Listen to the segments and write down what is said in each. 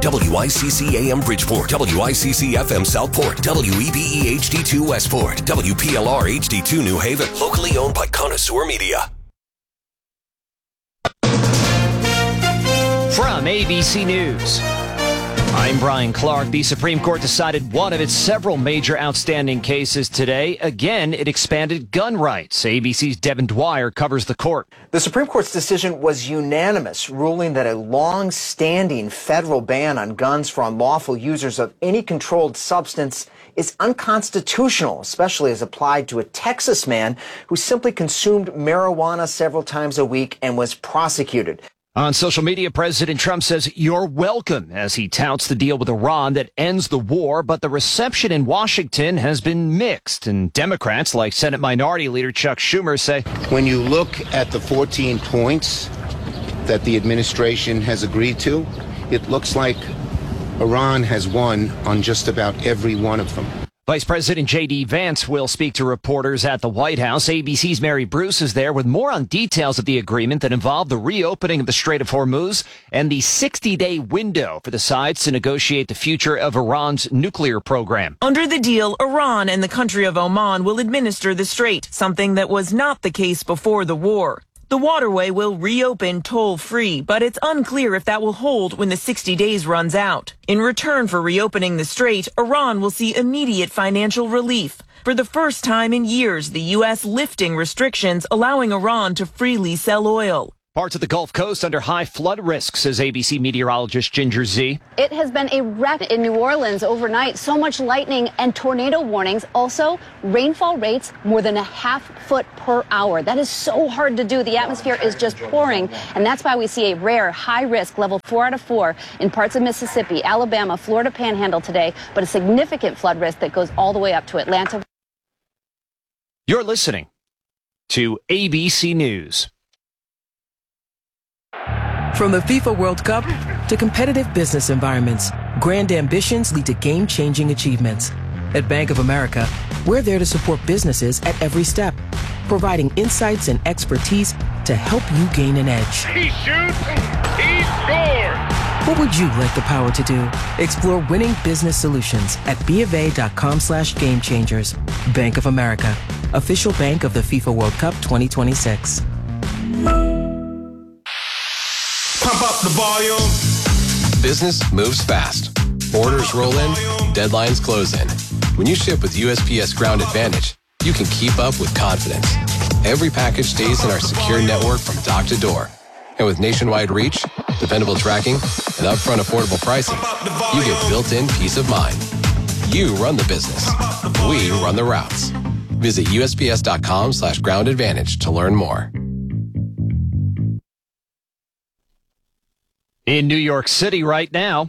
WICC AM Bridgeport, WICC FM Southport, WEBE HD2 Westport, WPLR HD2 New Haven. Locally owned by Connoisseur Media. From ABC News, I'm Brian Clark. The Supreme Court decided one of its several major outstanding cases today. Again, it expanded gun rights. ABC's Devin Dwyer covers the court. The Supreme Court's decision was unanimous, ruling that a long-standing federal ban on guns for unlawful users of any controlled substance is unconstitutional, especially as applied to a Texas man who simply consumed marijuana several times a week and was prosecuted. On social media, President Trump says you're welcome as he touts the deal with Iran that ends the war, but the reception in Washington has been mixed, and Democrats like Senate Minority Leader Chuck Schumer say, when you look at the 14 points that the administration has agreed to, it looks like Iran has won on just about every one of them. Vice President J.D. Vance will speak to reporters at the White House. ABC's Mary Bruce is there with more on details of the agreement that involve the reopening of the Strait of Hormuz and the 60-day window for the sides to negotiate the future of Iran's nuclear program. Under the deal, Iran and the country of Oman will administer the strait, something that was not the case before the war. The waterway will reopen toll-free, but it's unclear if that will hold when the 60 days runs out. In return for reopening the strait, Iran will see immediate financial relief. For the first time in years, the U.S. lifting restrictions, allowing Iran to freely sell oil. Parts of the Gulf Coast under high flood risk, says ABC meteorologist Ginger Z. It has been a wreck in New Orleans overnight. So much lightning and tornado warnings. Also, rainfall rates more than a half-foot per hour. That is so hard to do. The atmosphere is just pouring, and that's why we see a rare high-risk level 4 out of 4 in parts of Mississippi, Alabama, Florida Panhandle today, but a significant flood risk that goes all the way up to Atlanta. You're listening to ABC News. From the FIFA World Cup to competitive business environments, grand ambitions lead to game-changing achievements. At Bank of America, we're there to support businesses at every step, providing insights and expertise to help you gain an edge. He shoots, he scores! What would you like the power to do? Explore winning business solutions at BofA.com/gamechangers. Bank of America, official bank of the FIFA World Cup 2026. Pump up the volume. Business moves fast. Orders roll in, deadlines close in. When you ship with USPS Ground Advantage, you can keep up with confidence. Every package stays in our secure network from dock to door. And with nationwide reach, dependable tracking, and upfront affordable pricing, you get built-in peace of mind. You run the business. We run the routes. Visit USPS.com/Ground Advantage to learn more. In New York City right now,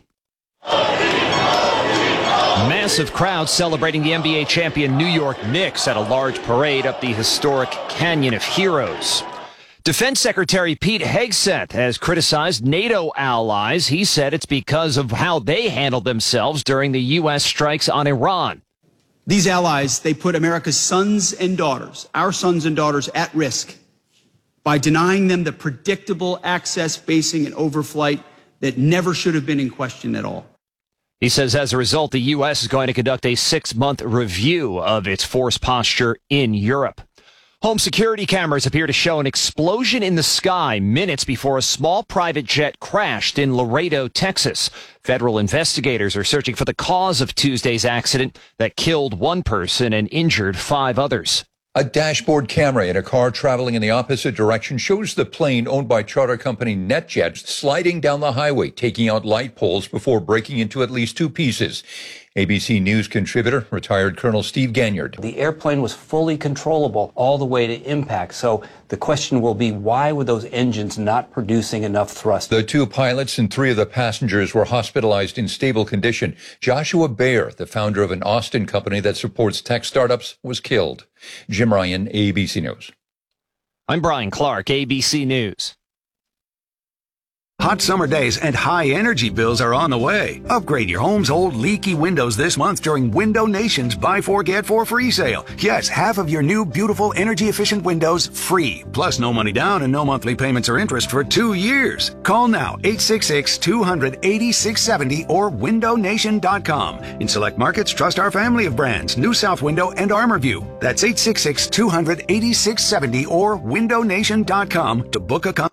massive crowds celebrating the NBA champion New York Knicks at a large parade up the historic Canyon of Heroes. Defense Secretary Pete Hegseth has criticized NATO allies. He said it's because of how they handled themselves during the U.S. strikes on Iran. These allies, they put America's sons and daughters, our sons and daughters, at risk by denying them the predictable access, basing, and overflight that never should have been in question at all. He says as a result, the U.S. is going to conduct a 6-month review of its force posture in Europe. Home security cameras appear to show an explosion in the sky minutes before a small private jet crashed in Laredo, Texas. Federal investigators are searching for the cause of Tuesday's accident that killed one person and injured 5 others. A dashboard camera in a car traveling in the opposite direction shows the plane owned by charter company NetJet sliding down the highway, taking out light poles before breaking into at least 2 pieces. ABC News contributor, retired Colonel Steve Ganyard. The airplane was fully controllable all the way to impact. So the question will be, why were those engines not producing enough thrust? The 2 pilots and 3 of the passengers were hospitalized in stable condition. Joshua Baer, the founder of an Austin company that supports tech startups, was killed. Jim Ryan, ABC News. I'm Brian Clark, ABC News. Hot summer days and high energy bills are on the way. Upgrade your home's old leaky windows this month during Window Nation's Buy 4 Get 4 free sale. Yes, half of your new beautiful energy efficient windows free. Plus no money down and no monthly payments or interest for 2 years. Call now 866-200-8670 or windownation.com. In select markets, trust our family of brands, New South Window and ArmorView. That's 866-200-8670 or windownation.com to book a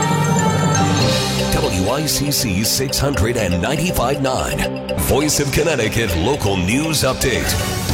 WICC 695.9, Voice of Connecticut Local News Update.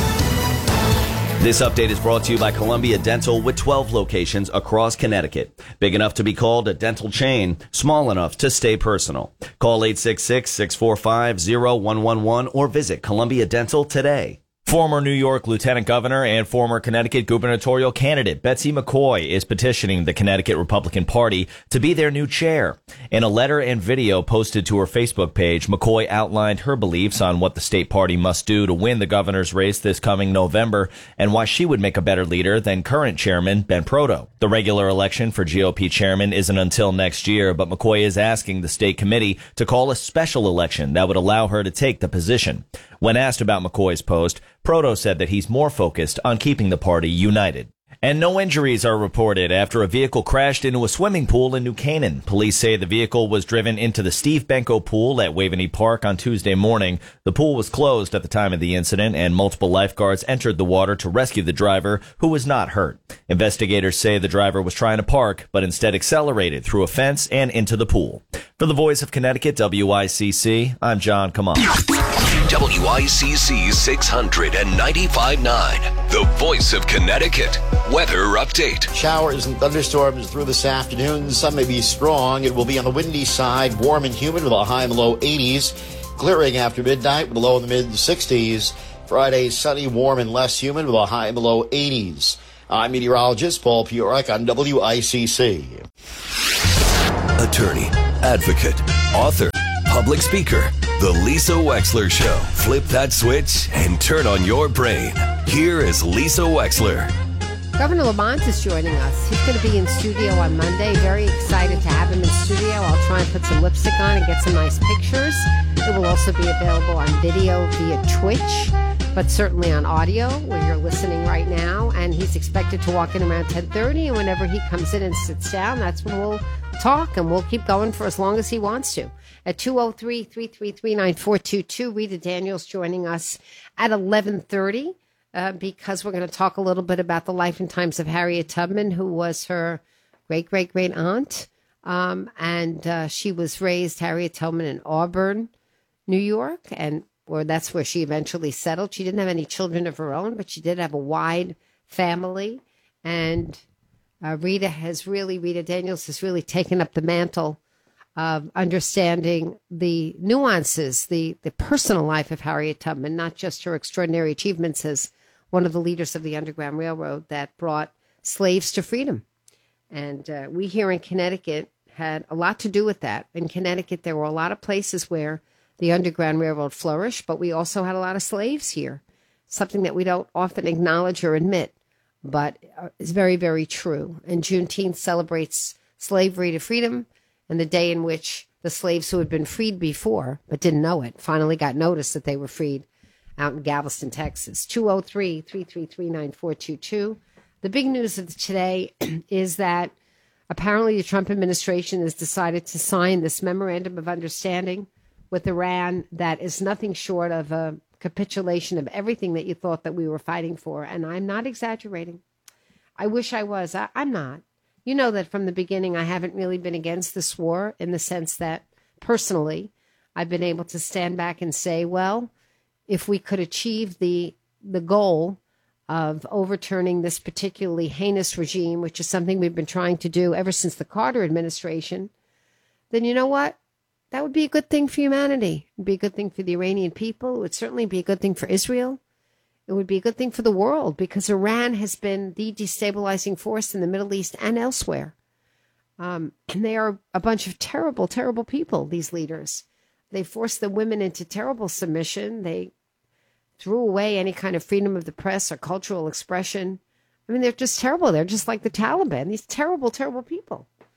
This update is brought to you by Columbia Dental with 12 locations across Connecticut. Big enough to be called a dental chain, small enough to stay personal. Call 866-645-0111 or visit Columbia Dental today. Former New York Lieutenant Governor and former Connecticut gubernatorial candidate Betsy McCoy is petitioning the Connecticut Republican Party to be their new chair. In a letter and video posted to her Facebook page, McCoy outlined her beliefs on what the state party must do to win the governor's race this coming November and why she would make a better leader than current chairman Ben Proto. The regular election for GOP chairman isn't until next year, but McCoy is asking the state committee to call a special election that would allow her to take the position. When asked about McCoy's post, Proto said that he's more focused on keeping the party united. And no injuries are reported after a vehicle crashed into a swimming pool in New Canaan. Police say the vehicle was driven into the Steve Benko pool at Waveney Park on Tuesday morning. The pool was closed at the time of the incident, and multiple lifeguards entered the water to rescue the driver, who was not hurt. Investigators say the driver was trying to park, but instead accelerated through a fence and into the pool. For the Voice of Connecticut, WICC, I'm John Kamal. WICC 695.9, the Voice of Connecticut. Weather update. Showers and thunderstorms through this afternoon. The sun may be strong. It will be on the windy side, warm and humid with a high in the low 80s. Clearing after midnight with a low in the mid 60s. Friday, sunny, warm, and less humid with a high in the low 80s. I'm meteorologist Paul Piorek on WICC. Attorney, advocate, author, public speaker. The Lisa Wexler Show. Flip that switch and turn on your brain. Here is Lisa Wexler. Governor Lamont is joining us. He's going to be in studio on Monday. Very excited to have him in studio. I'll try and put some lipstick on and get some nice pictures. It will also be available on video via Twitch, but certainly on audio where you're listening right now. And he's expected to walk in around 10:30, and whenever he comes in and sits down, that's when we'll talk, and we'll keep going for as long as he wants to. At 203-333-9422, Rita Daniels joining us at 11:30 because we're going to talk a little bit about the life and times of Harriet Tubman, who was her great-great-great aunt. She was raised, Harriet Tubman, in Auburn, New York, or that's where she eventually settled. She didn't have any children of her own, but she did have a wide family. And Rita Daniels has really taken up the mantle of understanding the nuances, the personal life of Harriet Tubman, not just her extraordinary achievements as one of the leaders of the Underground Railroad that brought slaves to freedom. And we here in Connecticut had a lot to do with that. In Connecticut, there were a lot of places where the Underground Railroad flourished, but we also had a lot of slaves here, something that we don't often acknowledge or admit, but is very, very true. And Juneteenth celebrates slavery to freedom, and the day in which the slaves who had been freed before but didn't know it finally got notice that they were freed out in Galveston, Texas. 203-333-9422. The big news of today is that apparently the Trump administration has decided to sign this memorandum of understanding with Iran that is nothing short of a capitulation of everything that you thought that we were fighting for. And I'm not exaggerating. I wish I was. I'm not. You know that from the beginning, I haven't really been against this war in the sense that personally, I've been able to stand back and say, well, if we could achieve the goal of overturning this particularly heinous regime, which is something we've been trying to do ever since the Carter administration, then you know what? That would be a good thing for humanity. It would be a good thing for the Iranian people. It would certainly be a good thing for Israel. It would be a good thing for the world because Iran has been the destabilizing force in the Middle East and elsewhere. And they are a bunch of terrible, terrible people, these leaders. They forced the women into terrible submission. They threw away any kind of freedom of the press or cultural expression. I mean, they're just terrible. They're just like the Taliban, these terrible, terrible people.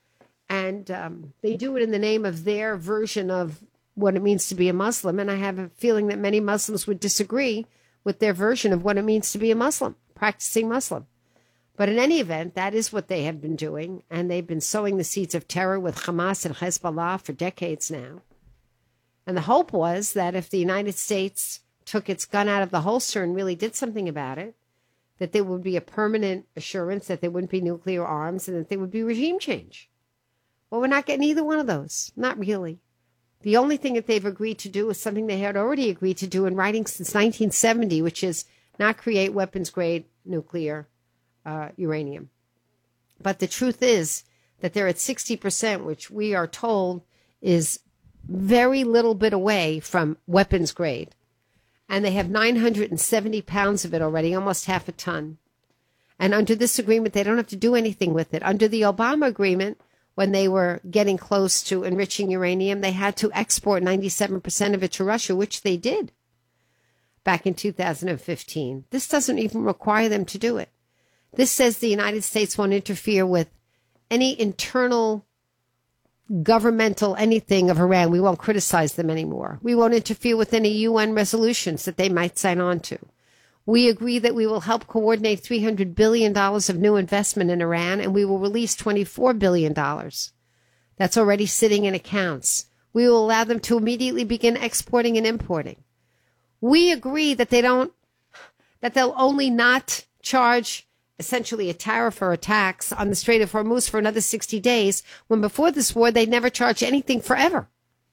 And they do it in the name of their version of what it means to be a Muslim. And I have a feeling that many Muslims would disagree with their version of what it means to be a Muslim, practicing Muslim. But in any event, that is what they have been doing. And they've been sowing the seeds of terror with Hamas and Hezbollah for decades now. And the hope was that if the United States took its gun out of the holster and really did something about it, that there would be a permanent assurance that there wouldn't be nuclear arms and that there would be regime change. Well, we're not getting either one of those. Not really. The only thing that they've agreed to do is something they had already agreed to do in writing since 1970, which is not create weapons-grade nuclear uranium. But the truth is that they're at 60%, which we are told is very little bit away from weapons grade. And they have 970 pounds of it already, almost half a ton. And under this agreement, they don't have to do anything with it. Under the Obama agreement, when they were getting close to enriching uranium, they had to export 97% of it to Russia, which they did back in 2015. This doesn't even require them to do it. This says the United States won't interfere with any internal governmental anything of Iran. We won't criticize them anymore. We won't interfere with any UN resolutions that they might sign on to. We agree that we will help coordinate $300 billion of new investment in Iran, and we will release $24 billion. That's already sitting in accounts. We will allow them to immediately begin exporting and importing. We agree that they'll only not charge essentially a tariff or a tax on the Strait of Hormuz for another 60 days, when before this war, they'd never charged anything forever.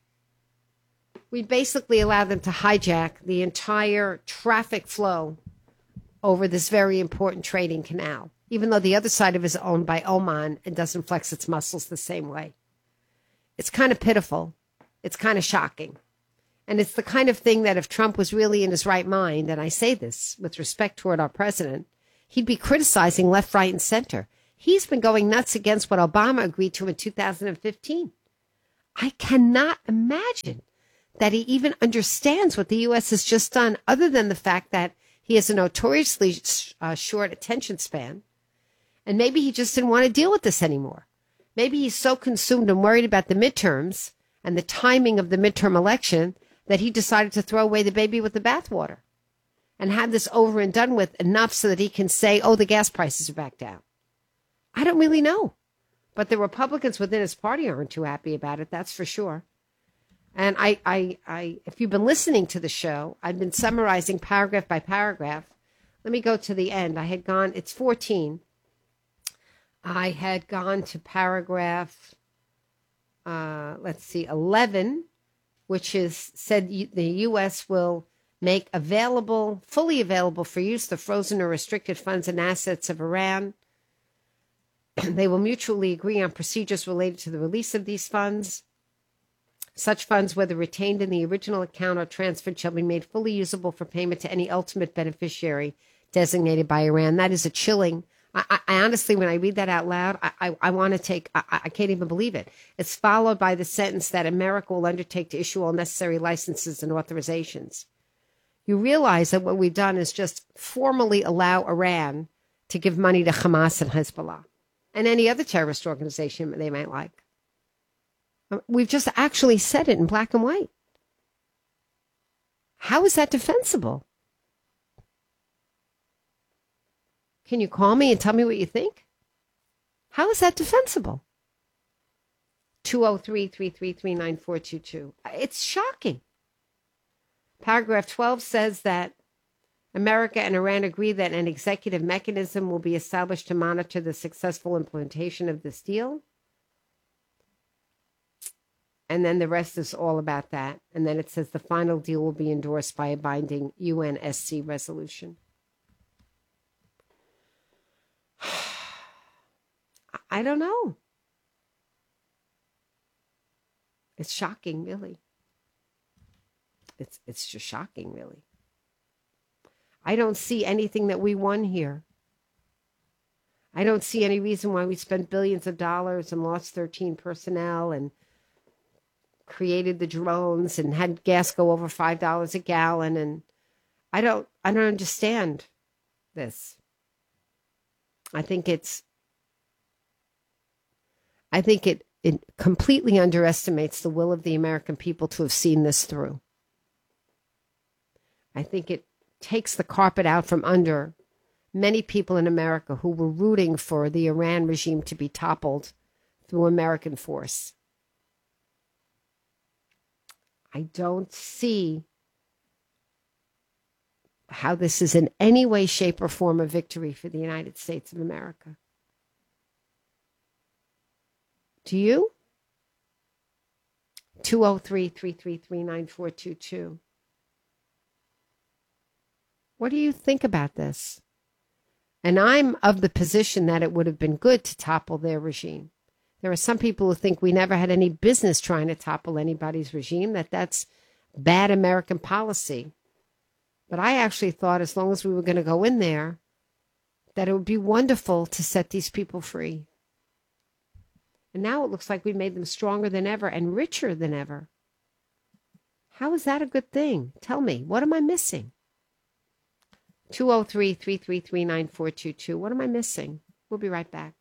We basically allow them to hijack the entire traffic flow over this very important trading canal, even though the other side of it is owned by Oman and doesn't flex its muscles the same way. It's kind of pitiful. It's kind of shocking. And it's the kind of thing that if Trump was really in his right mind, and I say this with respect toward our president, he'd be criticizing left, right, and center. He's been going nuts against what Obama agreed to in 2015. I cannot imagine that he even understands what the U.S. has just done, other than the fact that he has a notoriously short attention span. And maybe he just didn't want to deal with this anymore. Maybe he's so consumed and worried about the midterms and the timing of the midterm election that he decided to throw away the baby with the bathwater and have this over and done with enough so that he can say, oh, the gas prices are back down. I don't really know. But the Republicans within his party aren't too happy about it, that's for sure. And I if you've been listening to the show, I've been summarizing paragraph by paragraph. Let me go to the end. It's 14. I had gone to paragraph, 11, which is said the U.S. will make fully available for use the frozen or restricted funds and assets of Iran. They will mutually agree on procedures related to the release of these funds. Such funds, whether retained in the original account or transferred, shall be made fully usable for payment to any ultimate beneficiary designated by Iran. That is a chilling. I honestly, when I read that out loud, I want to I can't even believe it. It's followed by the sentence that America will undertake to issue all necessary licenses and authorizations. You realize that what we've done is just formally allow Iran to give money to Hamas and Hezbollah and any other terrorist organization they might like. We've just actually said it in black and white. How is that defensible? Can you call me and tell me what you think? How is that defensible? 203-333-9422. It's shocking. Paragraph 12 says that America and Iran agree that an executive mechanism will be established to monitor the successful implementation of this deal. And then the rest is all about that. And then it says the final deal will be endorsed by a binding UNSC resolution. I don't know. It's shocking, really. It's just shocking, really. I don't see anything that we won here. I don't see any reason why we spent billions of dollars and lost 13 personnel and created the drones and had gas go over $5 a gallon. And I don't understand this. I think it it completely underestimates the will of the American people to have seen this through. I think it takes the carpet out from under many people in America who were rooting for the Iran regime to be toppled through American force. I don't see how this is in any way, shape, or form a victory for the United States of America. Do you? 203-333-9422. What do you think about this? And I'm of the position that it would have been good to topple their regime. There are some people who think we never had any business trying to topple anybody's regime, that's bad American policy. But I actually thought as long as we were going to go in there, that it would be wonderful to set these people free. And now it looks like we made them stronger than ever and richer than ever. How is that a good thing? Tell me, what am I missing? 203-333-9422. What am I missing? We'll be right back.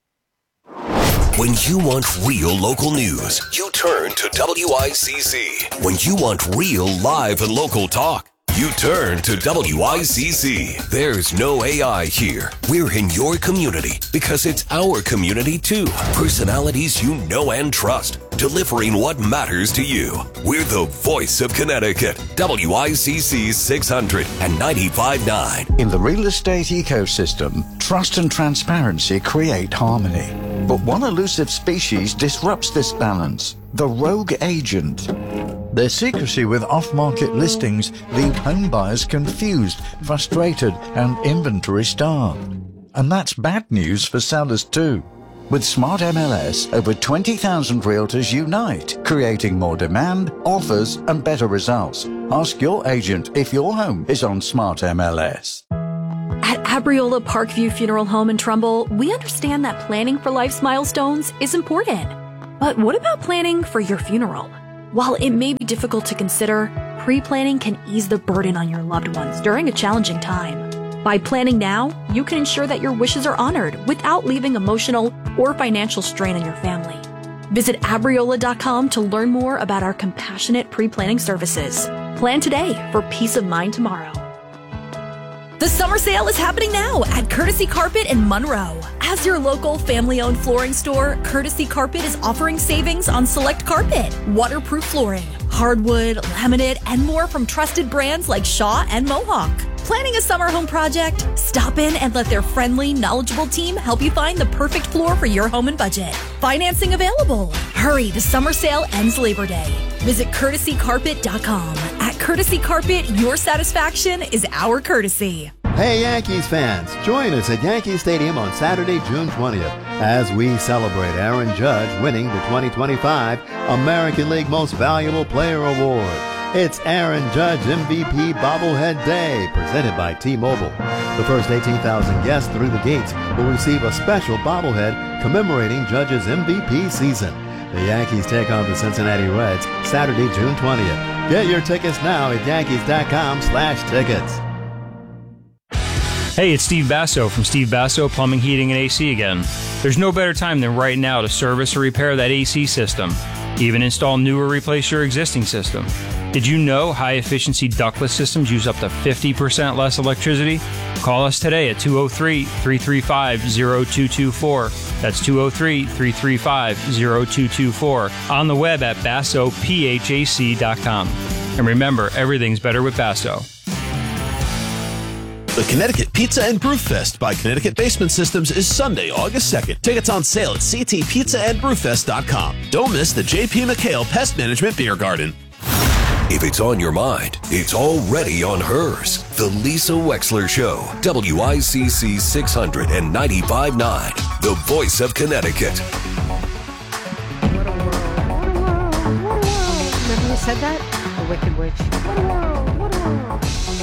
When you want real local news, you turn to WICC. When you want real live and local talk, you turn to WICC. There's no AI here. We're in your community because it's our community too. Personalities you know and trust, delivering what matters to you. We're the voice of Connecticut. WICC 600 and 95.9. In the real estate ecosystem, trust and transparency create harmony. But one elusive species disrupts this balance: the rogue agent. Their secrecy with off-market listings leave home buyers confused, frustrated, and inventory-starved. And that's bad news for sellers too. With Smart MLS, over 20,000 realtors unite, creating more demand, offers, and better results. Ask your agent if your home is on Smart MLS. At Abriola Parkview Funeral Home in Trumbull, we understand that planning for life's milestones is important. But what about planning for your funeral? While it may be difficult to consider, pre-planning can ease the burden on your loved ones during a challenging time. By planning now, you can ensure that your wishes are honored without leaving emotional or financial strain on your family. Visit Abriola.com to learn more about our compassionate pre-planning services. Plan today for peace of mind tomorrow. The summer sale is happening now at Courtesy Carpet in Monroe. As your local family-owned flooring store, Courtesy Carpet is offering savings on select carpet, waterproof flooring, hardwood, laminate, and more from trusted brands like Shaw and Mohawk. Planning a summer home project? Stop in and let their friendly, knowledgeable team help you find the perfect floor for your home and budget. Financing available. Hurry, the summer sale ends Labor Day. Visit courtesycarpet.com. At Courtesy Carpet, your satisfaction is our courtesy. Hey Yankees fans, join us at Yankee Stadium on Saturday, June 20th as we celebrate Aaron Judge winning the 2025 American League Most Valuable Player Award. It's Aaron Judge MVP Bobblehead Day, presented by T-Mobile. The first 18,000 guests through the gates will receive a special bobblehead commemorating Judge's MVP season. The Yankees take on the Cincinnati Reds Saturday, June 20th. Get your tickets now at Yankees.com/tickets. Hey, it's Steve Basso from Steve Basso Plumbing, Heating, and AC again. There's no better time than right now to service or repair that AC system. Even install new or replace your existing system. Did you know high-efficiency ductless systems use up to 50% less electricity? Call us today at 203-335-0224. That's 203-335-0224. On the web at BassoPHAC.com. And remember, everything's better with Basso. The Connecticut Pizza and Brew Fest by Connecticut Basement Systems is Sunday, August 2nd. Tickets on sale at ctpizzaandbrewfest.com. Don't miss the J.P. McHale Pest Management Beer Garden. If it's on your mind, it's already on hers. The Lisa Wexler Show. WICC 600 and 95.9. The voice of Connecticut. Remember you said that? The Wicked Witch. What a world. What a world.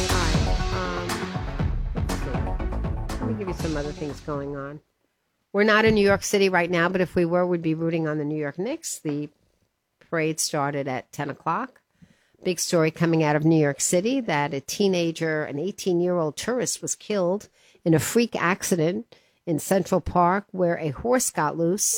Let me give you some other things going on. We're not in New York City right now, but if we were, we'd be rooting on the New York Knicks. The parade started at 10 o'clock. Big story coming out of New York City that a teenager, an 18-year-old tourist, was killed in a freak accident in Central Park where a horse got loose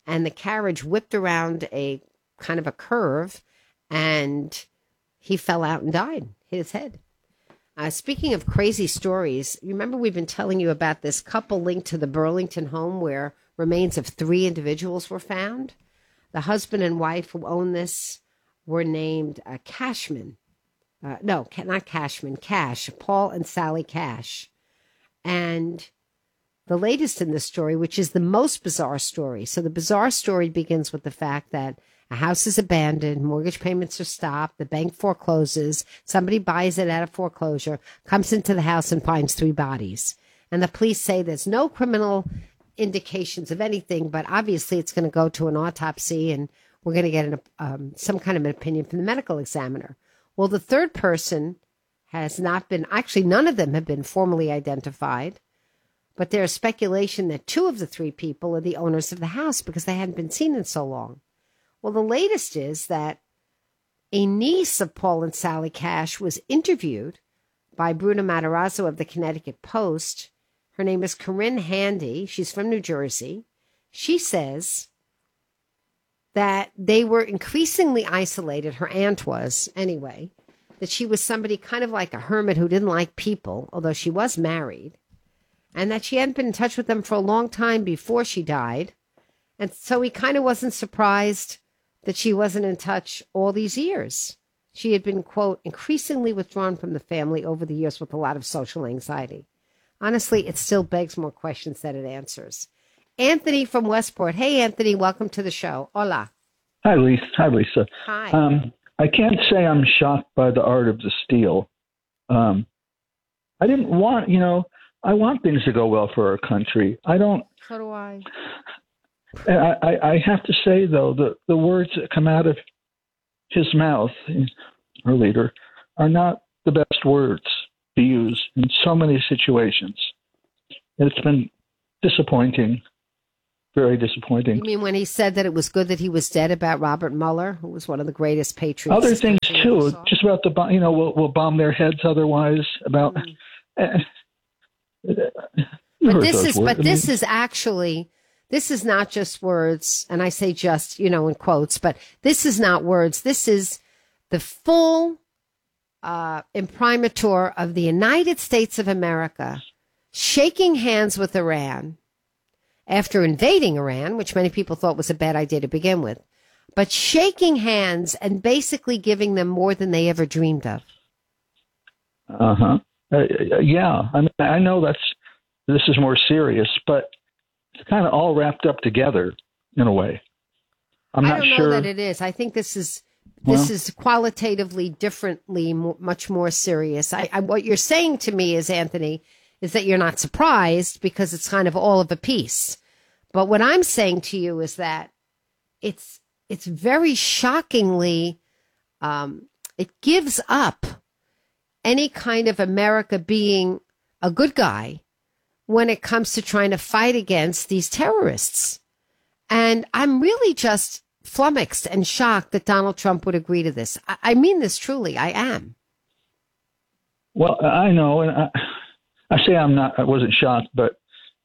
and the carriage whipped around a kind of a curve, and he fell out and died, hit his head. Speaking of crazy stories, remember we've been telling you about this couple linked to the Burlington home where remains of 3 individuals were found? The husband and wife who owned this were named Cashman. No, not Cashman, Cash, Paul and Sally Cash. And the latest in this story, which is the most bizarre story. So the bizarre story begins with the fact that a house is abandoned, mortgage payments are stopped, the bank forecloses, somebody buys it out of foreclosure, comes into the house and finds 3 bodies. And the police say there's no criminal indications of anything, but obviously it's going to go to an autopsy and we're going to get some kind of an opinion from the medical examiner. Well, the third person has not been, actually none of them have been formally identified. But there's speculation that 2 of the 3 people are the owners of the house because they hadn't been seen in so long. Well, the latest is that a niece of Paul and Sally Cash was interviewed by Bruna Matarazzo of the Connecticut Post. Her name is Corinne Handy. She's from New Jersey. She says that they were increasingly isolated. Her aunt was, anyway, that she was somebody kind of like a hermit who didn't like people, although she was married. And that she hadn't been in touch with them for a long time before she died. And so he kind of wasn't surprised that she wasn't in touch all these years. She had been, quote, increasingly withdrawn from the family over the years with a lot of social anxiety. Honestly, it still begs more questions than it answers. Anthony from Westport. Hey, Anthony, welcome to the show. Hola. Hi, Lisa. Hi. I can't say I'm shocked by the art of the steal. I didn't want, I want things to go well for our country. I don't. So do I. I have to say, though, the words that come out of his mouth, our leader, are not the best words to use in so many situations. It's been disappointing, very disappointing. You mean when he said that it was good that he was dead about Robert Mueller, who was one of the greatest patriots? Other things, too, just about the, we'll bomb their heads otherwise, about... This is not just words, and I say just, in quotes, but this is not words. This is the full imprimatur of the United States of America shaking hands with Iran after invading Iran, which many people thought was a bad idea to begin with, but shaking hands and basically giving them more than they ever dreamed of. Yeah, I mean, I know this is more serious, but it's kind of all wrapped up together in a way. I'm not sure. I don't know that it is. I think this is qualitatively differently, much more serious. What you're saying to me is, Anthony, is that you're not surprised because it's kind of all of a piece. But what I'm saying to you is that it's very shockingly, it gives up any kind of America being a good guy when it comes to trying to fight against these terrorists. And I'm really just flummoxed and shocked that Donald Trump would agree to this. I mean this truly. I am. Well, I know, and I wasn't shocked, but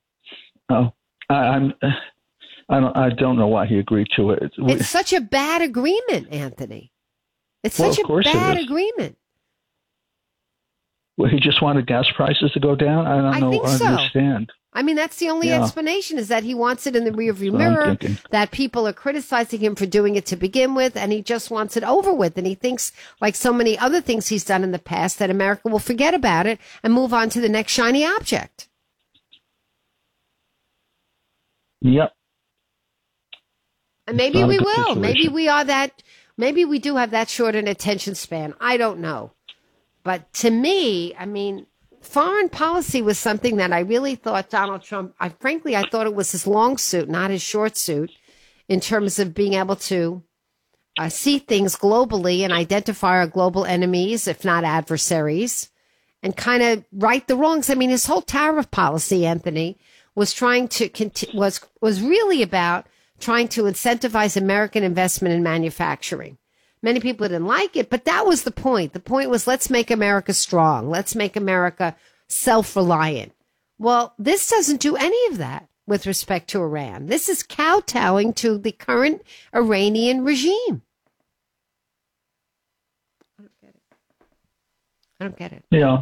I don't know why he agreed to it. It's such a bad agreement, Anthony. It's such a bad agreement. Well, he just wanted gas prices to go down? I don't understand. I mean, that's the only explanation, is that he wants it in the rearview mirror, that people are criticizing him for doing it to begin with, and he just wants it over with. And he thinks, like so many other things he's done in the past, that America will forget about it and move on to the next shiny object. Yep. And maybe we will. Maybe we are that. Maybe we do have that short an attention span. I don't know. But to me, I mean, foreign policy was something that I really thought Donald Trump, I thought it was his long suit, not his short suit, in terms of being able to see things globally and identify our global enemies, if not adversaries, and kind of right the wrongs. I mean, his whole tariff policy, Anthony, was trying to was really about trying to incentivize American investment in manufacturing. Many people didn't like it, but that was the point. The point was, let's make America strong. Let's make America self-reliant. Well, this doesn't do any of that. with respect to Iran. This is kowtowing to the current Iranian regime. I don't get it. Yeah.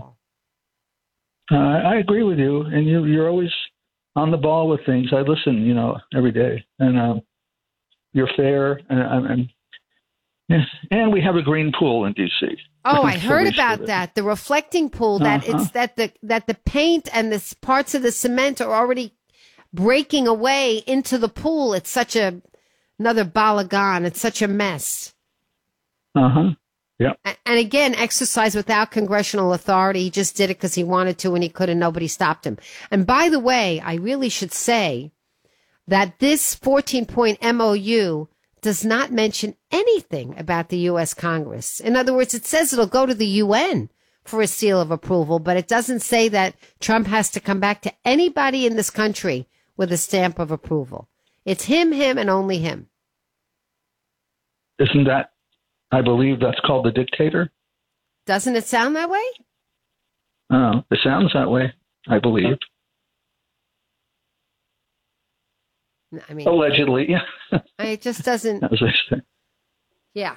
I agree with you, and you're always on the ball with things. I listen, every day, and you're fair, and we have a green pool in D.C. Oh, I heard about that. The reflecting pool. That it's that the paint and the parts of the cement are already breaking away into the pool. It's such another balagan. It's such a mess. Yeah. And again, exercise without congressional authority. He just did it because he wanted to and he could, and nobody stopped him. And by the way, I really should say that this 14-point MOU does not mention anything about the U.S. Congress. In other words, it says it'll go to the UN for a seal of approval, but it doesn't say that Trump has to come back to anybody in this country with a stamp of approval. It's him, and only him. Isn't that, I believe that's called the dictator? Doesn't it sound that way? It sounds that way, I believe. I mean, allegedly, yeah. It just doesn't. As I say. Yeah.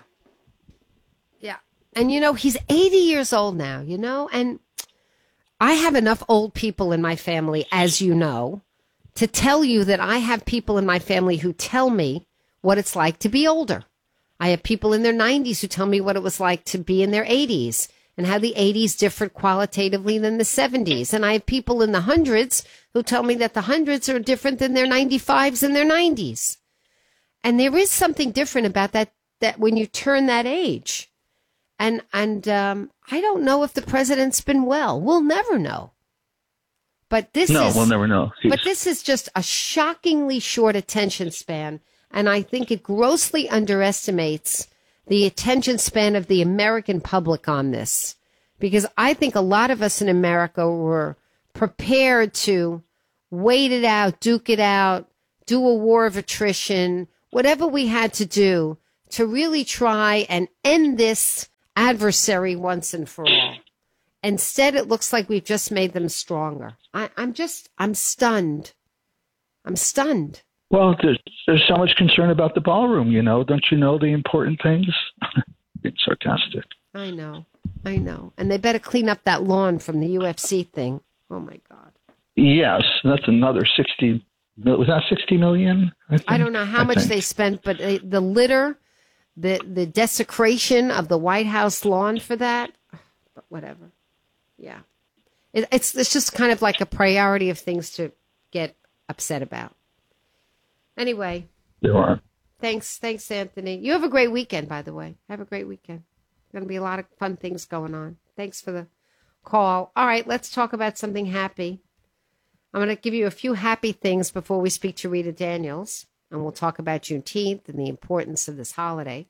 And, he's 80 years old now, and I have enough old people in my family, as you know, to tell you that I have people in my family who tell me what it's like to be older. I have people in their 90s who tell me what it was like to be in their 80s and how the 80s differed qualitatively than the 70s. And I have people in the hundreds who tell me that the hundreds are different than their 95s and their 90s. And there is something different about that when you turn that age. And I don't know if the president's been well. We'll never know. But we'll never know. But this is just a shockingly short attention span. And I think it grossly underestimates the attention span of the American public on this. Because I think a lot of us in America were prepared to wait it out, duke it out, do a war of attrition, whatever we had to do to really try and end this adversary once and for all. Instead, it looks like we've just made them stronger. I'm stunned. I'm stunned. Well, there's so much concern about the ballroom, Don't you know the important things? Being sarcastic. I know. And they better clean up that lawn from the UFC thing. Oh, my God. Yes, that's another 60. Was that 60 million? I don't know how much they spent, but the litter, the desecration of the White House lawn for that, but whatever. Yeah. It's just kind of like a priority of things to get upset about. Anyway. There are. Thanks, Anthony. You have a great weekend, by the way. Have a great weekend. Going to be a lot of fun things going on. Thanks for the call. All right, let's talk about something happy. I'm going to give you a few happy things before we speak to Rita Daniels, and we'll talk about Juneteenth and the importance of this holiday.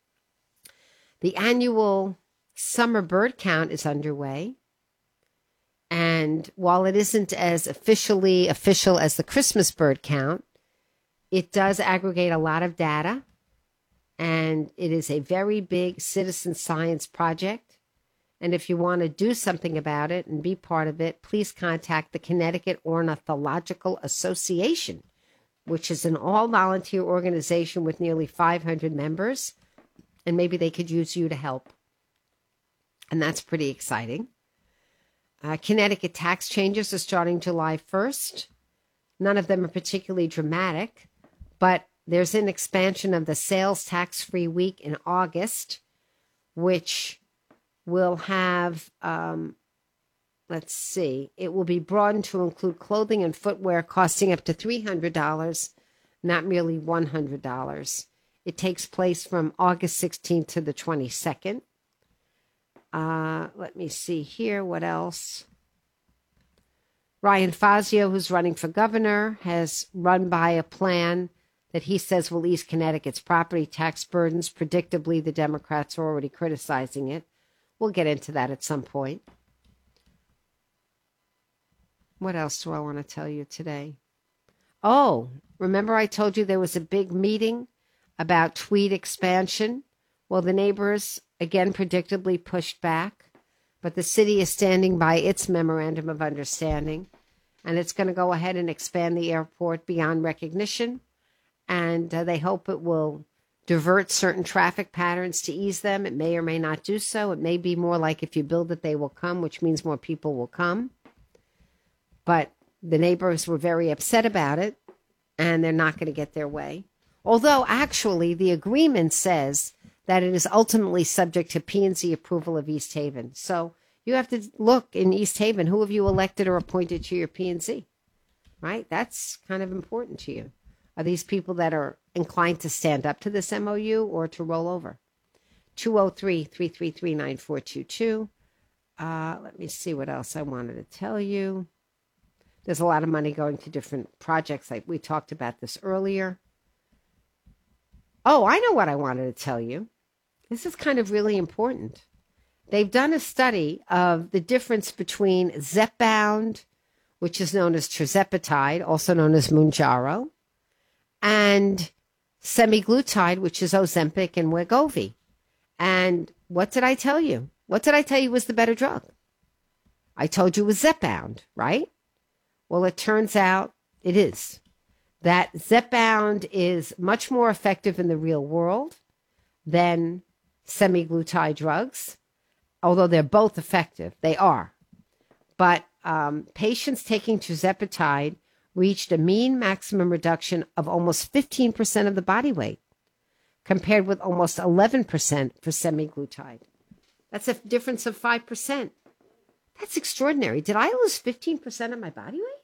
The annual summer bird count is underway. And while it isn't as official as the Christmas bird count, it does aggregate a lot of data, and it is a very big citizen science project. And if you want to do something about it and be part of it, please contact the Connecticut Ornithological Association, which is an all-volunteer organization with nearly 500 members, and maybe they could use you to help. And that's pretty exciting. Connecticut tax changes are starting July 1st. None of them are particularly dramatic, but there's an expansion of the sales tax-free week in August, which will have, it will be broadened to include clothing and footwear costing up to $300, not merely $100. It takes place from August 16th to the 22nd. Let me see here. What else? Ryan Fazio, who's running for governor, has run by a plan that he says will ease Connecticut's property tax burdens. Predictably, the Democrats are already criticizing it. We'll get into that at some point. What else do I want to tell you today? Oh, remember I told you there was a big meeting about tweet expansion? Well, the neighbors, again, predictably pushed back, but the city is standing by its memorandum of understanding. and it's going to go ahead and expand the airport beyond recognition. And they hope it will divert certain traffic patterns to ease them. It may or may not do so. It may be more like if you build it, they will come, which means more people will come. But the neighbors were very upset about it, and they're not going to get their way. Although, actually, the agreement says that it is ultimately subject to P&Z approval of East Haven. So you have to look in East Haven, who have you elected or appointed to your P&Z, right? That's kind of important to you. Are these people that are inclined to stand up to this MOU or to roll over? 203-333-9422. Let me see what else I wanted to tell you. There's a lot of money going to different projects. Like we talked about this earlier. Oh, I know what I wanted to tell you. This is kind of really important. They've done a study of the difference between Zepbound, which is known as tirzepatide, also known as Mounjaro, and semaglutide, which is Ozempic and Wegovy. And what did I tell you? What did I tell you was the better drug? I told you it was Zepbound, right? Well, it turns out it is. That Zepbound is much more effective in the real world than semaglutide drugs, although they're both effective. They are. But patients taking tirzepatide reached a mean maximum reduction of almost 15% of the body weight, compared with almost 11% for semaglutide. That's a difference of 5%. That's extraordinary. Did I lose 15% of my body weight?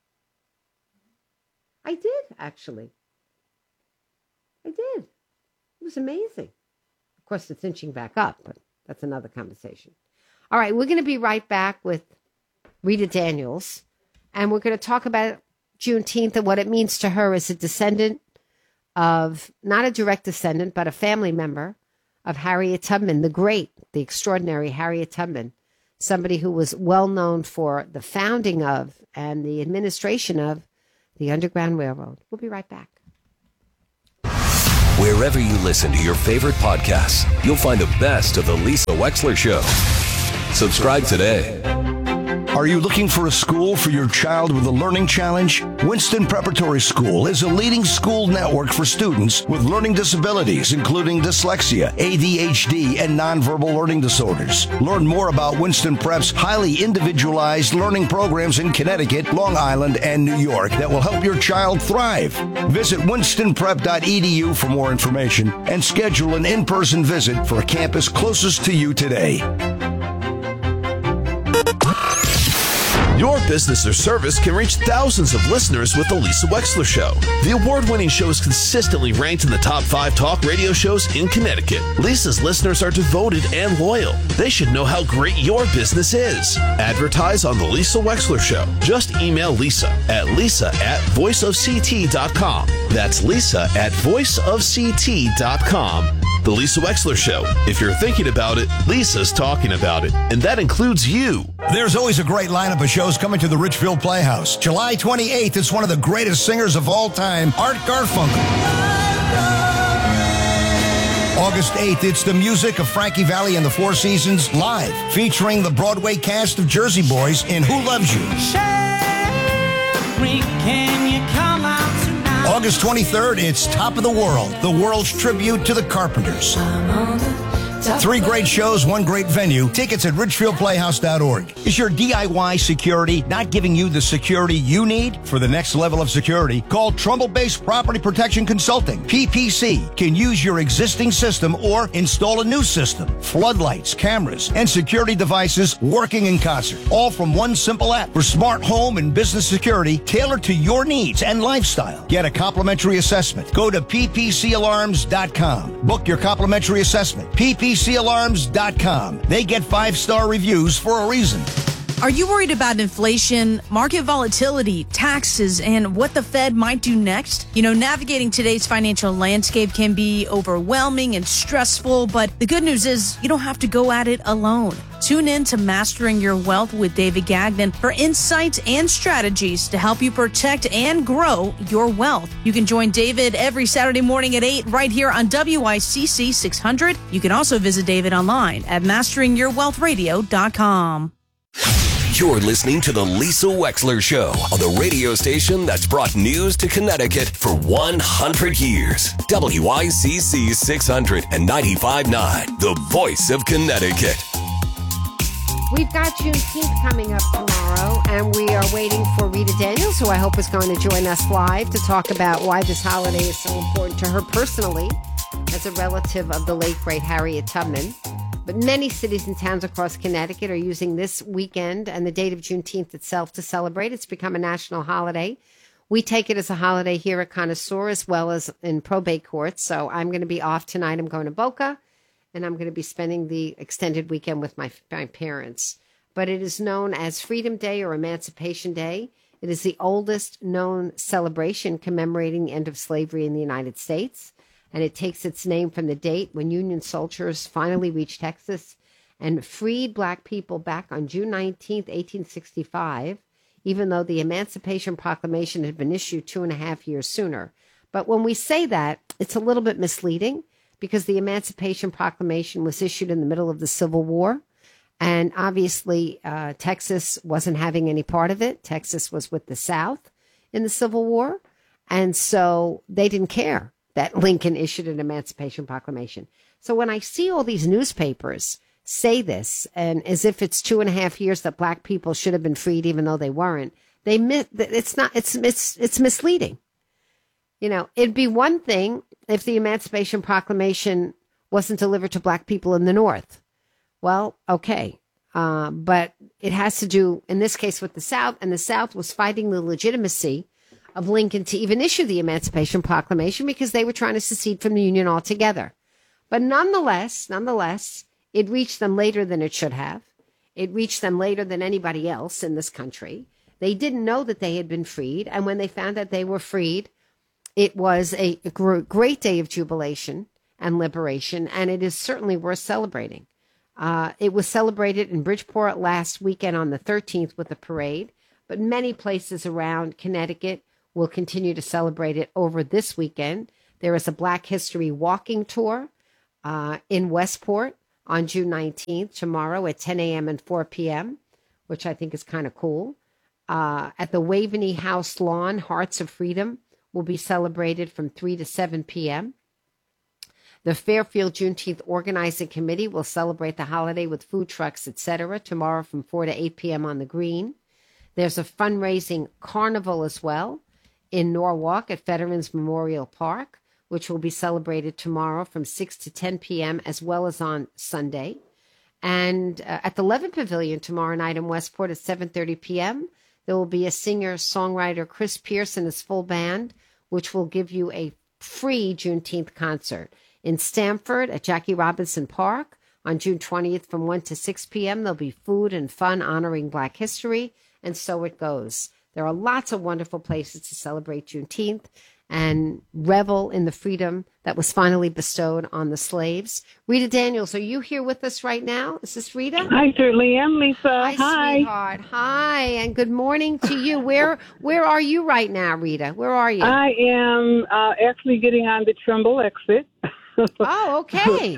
I did, actually. I did. It was amazing. Of course, it's inching back up, but that's another conversation. All right, we're going to be right back with Rita Daniels, and we're going to talk about Juneteenth and what it means to her as a descendant of, not a direct descendant, but a family member of Harriet Tubman, the great, the extraordinary Harriet Tubman, somebody who was well known for the founding of and the administration of the Underground Railroad. We'll be right back. Wherever you listen to your favorite podcasts, you'll find the best of The Lisa Wexler Show. Subscribe today. Are you looking for a school for your child with a learning challenge? Winston Preparatory School is a leading school network for students with learning disabilities, including dyslexia, ADHD, and nonverbal learning disorders. Learn more about Winston Prep's highly individualized learning programs in Connecticut, Long Island, and New York that will help your child thrive. Visit winstonprep.edu for more information and schedule an in-person visit for a campus closest to you today. Your business or service can reach thousands of listeners with The Lisa Wexler Show. The award-winning show is consistently ranked in the top 5 talk radio shows in Connecticut. Lisa's listeners are devoted and loyal. They should know how great your business is. Advertise on The Lisa Wexler Show. Just email Lisa at voiceofct.com. That's Lisa at voiceofct.com. The Lisa Wexler Show. If you're thinking about it, Lisa's talking about it. And that includes you. There's always a great lineup of shows coming to the Richfield Playhouse. July 28th, it's one of the greatest singers of all time, Art Garfunkel. August 8th, it's the music of Frankie Valli and the Four Seasons live, featuring the Broadway cast of Jersey Boys in Who Loves You. Can you come out tonight? August 23rd, it's Top of the World, the world's tribute to the Carpenters. 3 great shows, 1 great venue. Tickets at richfieldplayhouse.org. Is your DIY security not giving you the security you need? For the next level of security, call Trumbull-based Property Protection Consulting. PPC can use your existing system or install a new system. Floodlights, cameras, and security devices working in concert. All from one simple app for smart home and business security tailored to your needs and lifestyle. Get a complimentary assessment. Go to ppcalarms.com. Book your complimentary assessment. ppcalarms.com. They get 5-star reviews for a reason. Are you worried about inflation, market volatility, taxes, and what the Fed might do next? You know, navigating today's financial landscape can be overwhelming and stressful, but the good news is you don't have to go at it alone. Tune in to Mastering Your Wealth with David Gagnon for insights and strategies to help you protect and grow your wealth. You can join David every Saturday morning at 8 right here on WICC 600. You can also visit David online at masteringyourwealthradio.com. You're listening to The Lisa Wexler Show on the radio station that's brought news to Connecticut for 100 years. WICC 695.9, the voice of Connecticut. We've got Juneteenth coming up tomorrow, and we are waiting for Rita Daniels, who I hope is going to join us live to talk about why this holiday is so important to her personally as a relative of the late, great Harriet Tubman. But many cities and towns across Connecticut are using this weekend and the date of Juneteenth itself to celebrate. It's become a national holiday. We take it as a holiday here at Connoisseur as well as in probate courts. So I'm going to be off tonight. I'm going to Boca, and I'm going to be spending the extended weekend with my parents. But it is known as Freedom Day or Emancipation Day. It is the oldest known celebration commemorating the end of slavery in the United States. And it takes its name from the date when Union soldiers finally reached Texas and freed Black people back on June 19th, 1865, even though the Emancipation Proclamation had been issued 2.5 years sooner. But when we say that, it's a little bit misleading because the Emancipation Proclamation was issued in the middle of the Civil War. And obviously, Texas wasn't having any part of it. Texas was with the South in the Civil War. And so they didn't care that Lincoln issued an Emancipation Proclamation. So when I see all these newspapers say this, and as if it's 2.5 years that Black people should have been freed, even though they weren't, it's misleading. You know, it'd be one thing if the Emancipation Proclamation wasn't delivered to Black people in the North. Well, okay. But it has to do, in this case, with the South, and the South was fighting the legitimacy of Lincoln to even issue the Emancipation Proclamation because they were trying to secede from the Union altogether. But nonetheless, it reached them later than it should have. It reached them later than anybody else in this country. They didn't know that they had been freed. And when they found that they were freed, it was a great day of jubilation and liberation. And it is certainly worth celebrating. It was celebrated in Bridgeport last weekend on the 13th with a parade. But many places around Connecticut will continue to celebrate it over this weekend. There is a Black History walking tour in Westport on June 19th, tomorrow at 10 a.m. and 4 p.m., which I think is kind of cool. At the Waveney House Lawn, Hearts of Freedom will be celebrated from 3 to 7 p.m. The Fairfield Juneteenth Organizing Committee will celebrate the holiday with food trucks, etc., tomorrow from 4 to 8 p.m. on the Green. There's a fundraising carnival as well in Norwalk at Veterans Memorial Park, which will be celebrated tomorrow from 6 to 10 p.m. as well as on Sunday. And at the Levin Pavilion tomorrow night in Westport at 7:30 p.m., there will be a singer-songwriter, Chris Pierce, and his full band, which will give you a free Juneteenth concert. In Stamford at Jackie Robinson Park on June 20th from 1 to 6 p.m., there'll be food and fun honoring Black history, and so it goes. There are lots of wonderful places to celebrate Juneteenth and revel in the freedom that was finally bestowed on the slaves. Rita Daniels, are you here with us right now? Is this Rita? I certainly am, Lisa. Hi, sweetheart. Hi, and good morning to you. Where are you right now, Rita? Where are you? I am actually getting on the Trumbull exit. Oh, okay.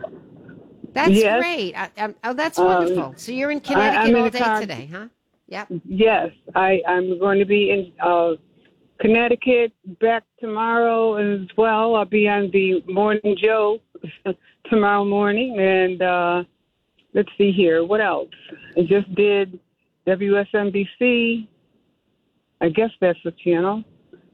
That's great. Oh, that's wonderful. So you're in Connecticut all day today, huh? Yep. Yes, I'm going to be in Connecticut back tomorrow as well. I'll be on the Morning Joe tomorrow morning. And let's see here. What else? I just did WSNBC. I guess that's the channel.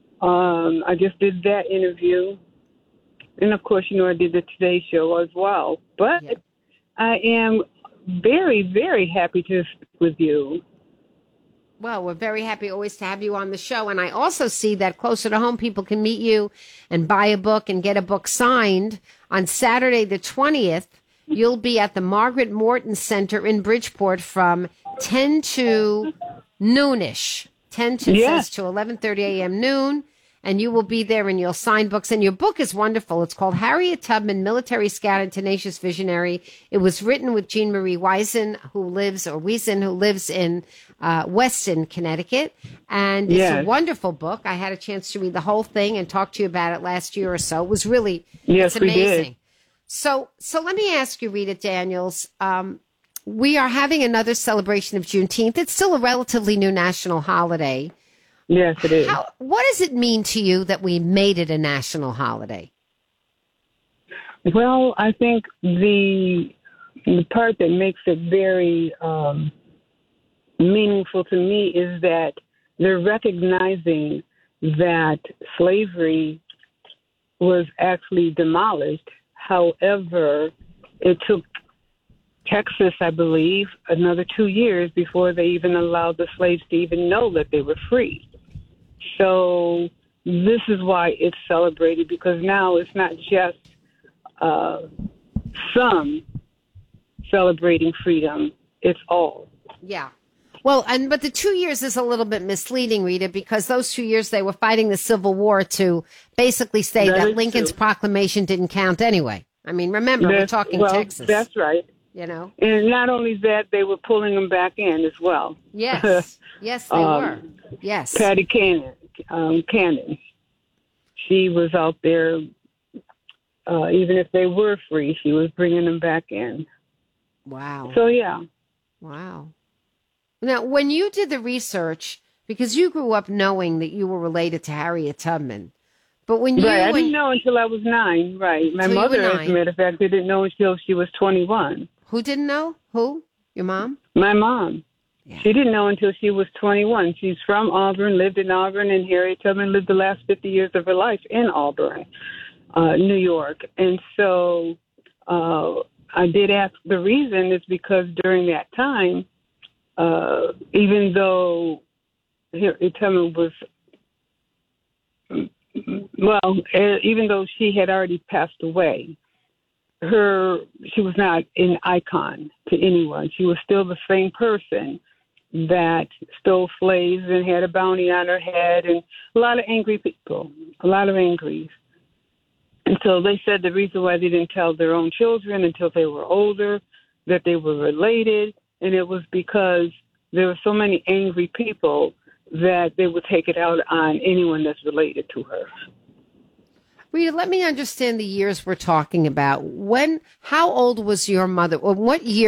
I just did that interview. And, of course, I did the Today Show as well. But I am very, very happy to speak with you. Well, we're very happy always to have you on the show. And I also see that closer to home, people can meet you and buy a book and get a book signed. On Saturday, the 20th, you'll be at the Margaret Morton Center in Bridgeport from 10 to noonish. 10 to, says to 11:30 a.m. noon. And you will be there and you'll sign books. And your book is wonderful. It's called Harriet Tubman, Military Scout and Tenacious Visionary. It was written with Jean Marie Wiesen, who lives in Weston, Connecticut. And it's a wonderful book. I had a chance to read the whole thing and talk to you about it last year or so. It was really it's amazing. We did. So let me ask you, Rita Daniels, we are having another celebration of Juneteenth. It's still a relatively new national holiday. Yes, it is. What does it mean to you that we made it a national holiday? Well, I think the part that makes it very meaningful to me is that they're recognizing that slavery was actually demolished. However, it took Texas, I believe, another 2 years before they even allowed the slaves to even know that they were free. So this is why it's celebrated, because now it's not just some celebrating freedom, it's all. Yeah. Well, but the 2 years is a little bit misleading, Rita, because those 2 years they were fighting the Civil War to basically say that Lincoln's proclamation didn't count anyway. I mean, remember, we're talking Texas. That's right. You know? And not only that, they were pulling them back in as well. Yes. Yes, they were. Yes. Patty Cannon. She was out there, even if they were free, she was bringing them back in. Wow. So, yeah. Wow. Now, when you did the research, because you grew up knowing that you were related to Harriet Tubman, but when you... Right, I didn't know until I was 9, right. My mother, as a matter of fact, didn't know until she was 21. Who didn't know? Who? Your mom? My mom. Yeah. She didn't know until she was 21. She's from Auburn, lived in Auburn, and Harriet Tubman lived the last 50 years of her life in Auburn, New York. And so I did ask the reason is because during that time, even though Harriet Tubman was, even though she had already passed away, she was not an icon to anyone. She was still the same person that stole slaves and had a bounty on her head, and a lot of angry people, a lot of angries. And so they said the reason why they didn't tell their own children until they were older that they were related, and it was because there were so many angry people that they would take it out on anyone that's related to her. Rita, let me understand the years we're talking about. How old was your mother? Or what year